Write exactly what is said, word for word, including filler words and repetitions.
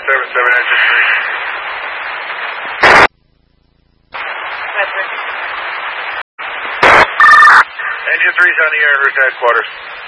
seven seven, engine three. Engine three's on the air, here's headquarters.